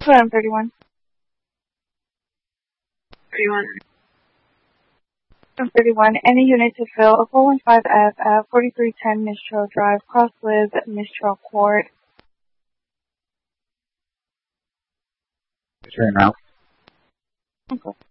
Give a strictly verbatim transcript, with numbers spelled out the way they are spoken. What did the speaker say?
I'm thirty-one. thirty-one. I'm thirty-one. Any unit to fill a four one five F at forty-three ten Mistral Drive, Cross with Mistral Court. Turn around. Okay.